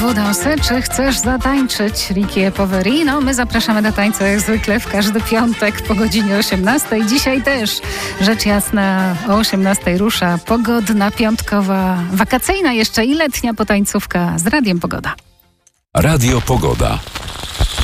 Wudosy, czy chcesz zatańczyć? Ricky Poveri. No, my zapraszamy do tańca jak zwykle w każdy piątek po godzinie 18. Dzisiaj też, rzecz jasna, o 18 rusza pogodna, piątkowa, wakacyjna jeszcze i letnia potańcówka z Radiem Pogoda. Radio Pogoda.